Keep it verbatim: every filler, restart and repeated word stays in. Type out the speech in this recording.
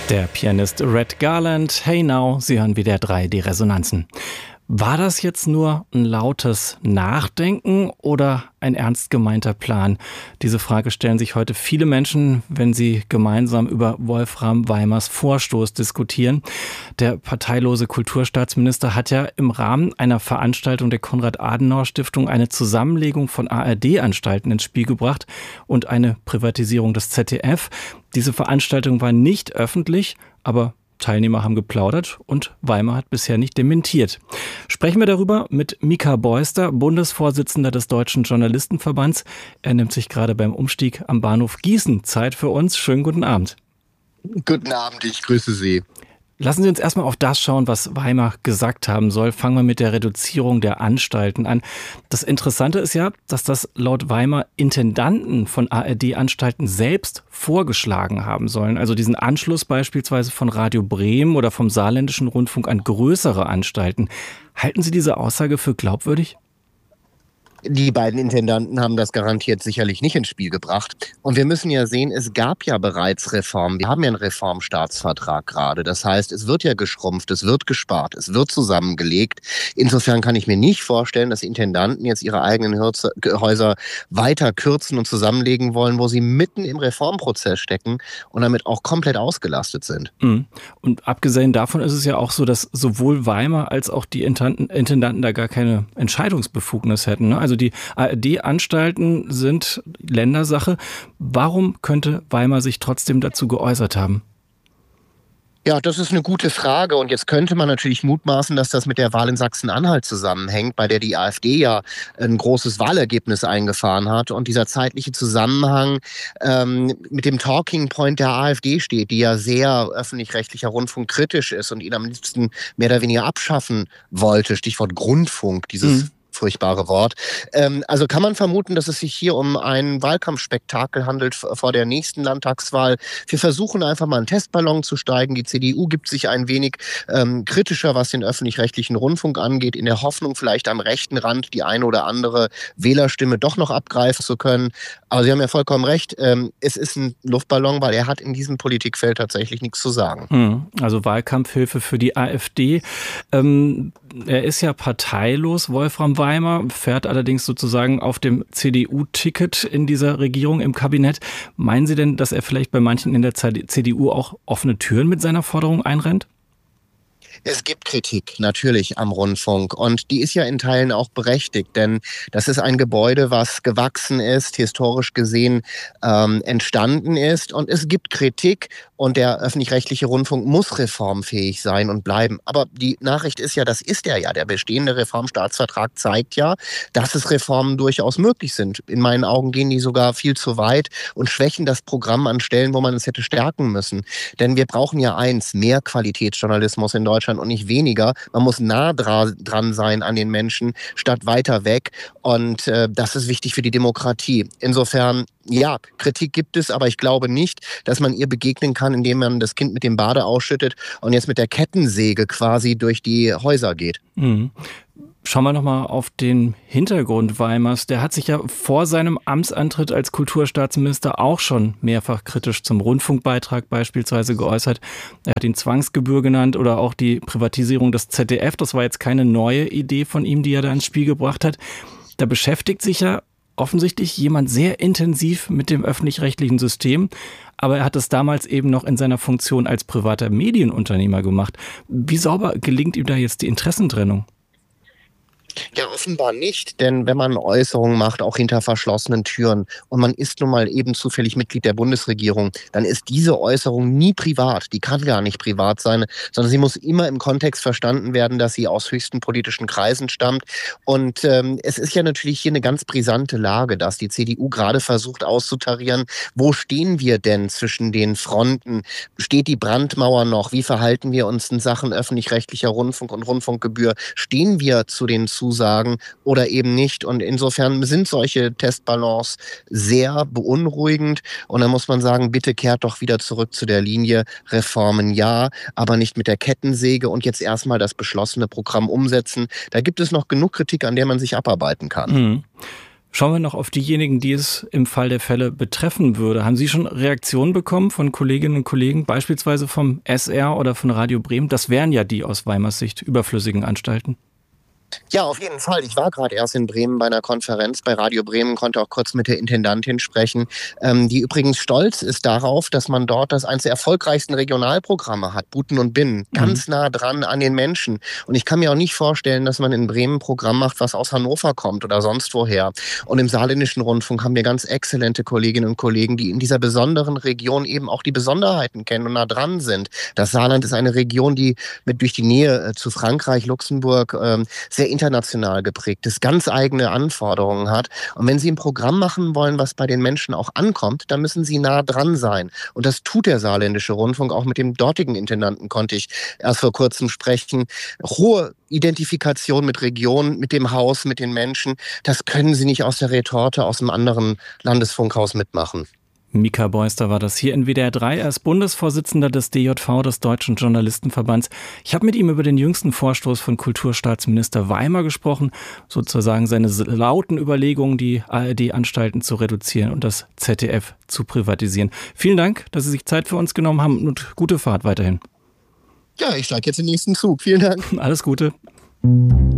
Der Pianist Red Garland, Hey Now, Sie hören wieder drei D-Resonanzen. War das jetzt nur ein lautes Nachdenken oder ein ernst gemeinter Plan? Diese Frage stellen sich heute viele Menschen, wenn sie gemeinsam über Wolfram Weimars Vorstoß diskutieren. Der parteilose Kulturstaatsminister hat ja im Rahmen einer Veranstaltung der Konrad-Adenauer-Stiftung eine Zusammenlegung von A R D-Anstalten ins Spiel gebracht und eine Privatisierung des Z D F. Diese Veranstaltung war nicht öffentlich, aber Teilnehmer haben geplaudert und Weimar hat bisher nicht dementiert. Sprechen wir darüber mit Mika Beuster, Bundesvorsitzender des Deutschen Journalistenverbands. Er nimmt sich gerade beim Umstieg am Bahnhof Gießen Zeit für uns. Schönen guten Abend. Guten Abend, ich grüße Sie. Lassen Sie uns erstmal auf das schauen, was Weimar gesagt haben soll. Fangen wir mit der Reduzierung der Anstalten an. Das Interessante ist ja, dass das laut Weimar Intendanten von A R D-Anstalten selbst vorgeschlagen haben sollen. Also diesen Anschluss beispielsweise von Radio Bremen oder vom Saarländischen Rundfunk an größere Anstalten. Halten Sie diese Aussage für glaubwürdig? Die beiden Intendanten haben das garantiert sicherlich nicht ins Spiel gebracht. Und wir müssen ja sehen, es gab ja bereits Reformen. Wir haben ja einen Reformstaatsvertrag gerade. Das heißt, es wird ja geschrumpft, es wird gespart, es wird zusammengelegt. Insofern kann ich mir nicht vorstellen, dass Intendanten jetzt ihre eigenen Häuser weiter kürzen und zusammenlegen wollen, wo sie mitten im Reformprozess stecken und damit auch komplett ausgelastet sind. Und abgesehen davon ist es ja auch so, dass sowohl Weimar als auch die Intendanten da gar keine Entscheidungsbefugnis hätten, ne? Also die A R D-Anstalten sind Ländersache. Warum könnte Weimar sich trotzdem dazu geäußert haben? Ja, das ist eine gute Frage. Und jetzt könnte man natürlich mutmaßen, dass das mit der Wahl in Sachsen-Anhalt zusammenhängt, bei der die AfD ja ein großes Wahlergebnis eingefahren hat. Und dieser zeitliche Zusammenhang ähm, mit dem Talking Point der AfD steht, die ja sehr öffentlich-rechtlicher Rundfunk kritisch ist und ihn am liebsten mehr oder weniger abschaffen wollte. Stichwort Grundfunk, dieses mhm. furchtbare Wort. Ähm, also kann man vermuten, dass es sich hier um ein Wahlkampfspektakel handelt vor der nächsten Landtagswahl. Wir versuchen einfach mal einen Testballon zu steigen. Die C D U gibt sich ein wenig ähm, kritischer, was den öffentlich-rechtlichen Rundfunk angeht, in der Hoffnung, vielleicht am rechten Rand die eine oder andere Wählerstimme doch noch abgreifen zu können. Aber Sie haben ja vollkommen recht. Ähm, es ist ein Luftballon, weil er hat in diesem Politikfeld tatsächlich nichts zu sagen. Hm, also Wahlkampfhilfe für die AfD. Ähm, er ist ja parteilos, Wolfram Weimar, fährt allerdings sozusagen auf dem C D U-Ticket in dieser Regierung im Kabinett. Meinen Sie denn, dass er vielleicht bei manchen in der C D U auch offene Türen mit seiner Forderung einrennt? Es gibt Kritik natürlich am Rundfunk und die ist ja in Teilen auch berechtigt, denn das ist ein Gebäude, was gewachsen ist, historisch gesehen ähm, entstanden ist und es gibt Kritik und der öffentlich-rechtliche Rundfunk muss reformfähig sein und bleiben. Aber die Nachricht ist ja, das ist er ja. Der bestehende Reformstaatsvertrag zeigt ja, dass es Reformen durchaus möglich sind. In meinen Augen gehen die sogar viel zu weit und schwächen das Programm an Stellen, wo man es hätte stärken müssen. Denn wir brauchen ja eins, mehr Qualitätsjournalismus in Deutschland und nicht weniger. Man muss nah dra- dran sein an den Menschen, statt weiter weg. Und äh, das ist wichtig für die Demokratie. Insofern, ja, Kritik gibt es, aber ich glaube nicht, dass man ihr begegnen kann, indem man das Kind mit dem Bade ausschüttet und jetzt mit der Kettensäge quasi durch die Häuser geht. Mhm. Schauen wir nochmal auf den Hintergrund Weimars. Der hat sich ja vor seinem Amtsantritt als Kulturstaatsminister auch schon mehrfach kritisch zum Rundfunkbeitrag beispielsweise geäußert. Er hat ihn Zwangsgebühr genannt oder auch die Privatisierung des Z D F. Das war jetzt keine neue Idee von ihm, die er da ins Spiel gebracht hat. Da beschäftigt sich ja offensichtlich jemand sehr intensiv mit dem öffentlich-rechtlichen System. Aber er hat es damals eben noch in seiner Funktion als privater Medienunternehmer gemacht. Wie sauber gelingt ihm da jetzt die Interessentrennung? Ja, offenbar nicht, denn wenn man Äußerungen macht, auch hinter verschlossenen Türen und man ist nun mal eben zufällig Mitglied der Bundesregierung, dann ist diese Äußerung nie privat. Die kann gar nicht privat sein, sondern sie muss immer im Kontext verstanden werden, dass sie aus höchsten politischen Kreisen stammt. Und ähm, es ist ja natürlich hier eine ganz brisante Lage, dass die C D U gerade versucht auszutarieren, wo stehen wir denn zwischen den Fronten? Steht die Brandmauer noch? Wie verhalten wir uns in Sachen öffentlich-rechtlicher Rundfunk und Rundfunkgebühr? Stehen wir zu den Zusagen oder eben nicht? Und insofern sind solche Testballons sehr beunruhigend. Und dann muss man sagen, bitte kehrt doch wieder zurück zu der Linie Reformen ja, aber nicht mit der Kettensäge und jetzt erstmal das beschlossene Programm umsetzen. Da gibt es noch genug Kritik, an der man sich abarbeiten kann. Mhm. Schauen wir noch auf diejenigen, die es im Fall der Fälle betreffen würde. Haben Sie schon Reaktionen bekommen von Kolleginnen und Kollegen, beispielsweise vom S R oder von Radio Bremen? Das wären ja die aus Weimars Sicht überflüssigen Anstalten. Ja, auf jeden Fall. Ich war gerade erst in Bremen bei einer Konferenz bei Radio Bremen, konnte auch kurz mit der Intendantin sprechen, ähm, die übrigens stolz ist darauf, dass man dort das eines der erfolgreichsten Regionalprogramme hat, Buten und Binnen, ganz mhm. nah dran an den Menschen. Und ich kann mir auch nicht vorstellen, dass man in Bremen ein Programm macht, was aus Hannover kommt oder sonst woher. Und im Saarländischen Rundfunk haben wir ganz exzellente Kolleginnen und Kollegen, die in dieser besonderen Region eben auch die Besonderheiten kennen und nah dran sind. Das Saarland ist eine Region, die mit durch die Nähe äh, zu Frankreich, Luxemburg, ähm, sehr international geprägt ist, ganz eigene Anforderungen hat. Und wenn Sie ein Programm machen wollen, was bei den Menschen auch ankommt, dann müssen Sie nah dran sein. Und das tut der Saarländische Rundfunk. Auch mit dem dortigen Intendanten konnte ich erst vor kurzem sprechen. Hohe Identifikation mit Regionen, mit dem Haus, mit den Menschen, das können Sie nicht aus der Retorte aus einem anderen Landesfunkhaus mitmachen. Mika Beuster war das hier in W D R drei. Er ist Bundesvorsitzender des D J V, des Deutschen Journalistenverbands. Ich habe mit ihm über den jüngsten Vorstoß von Kulturstaatsminister Weimar gesprochen, sozusagen seine lauten Überlegungen, die A R D-Anstalten zu reduzieren und das Z D F zu privatisieren. Vielen Dank, dass Sie sich Zeit für uns genommen haben und gute Fahrt weiterhin. Ja, ich steige jetzt in den nächsten Zug. Vielen Dank. Alles Gute.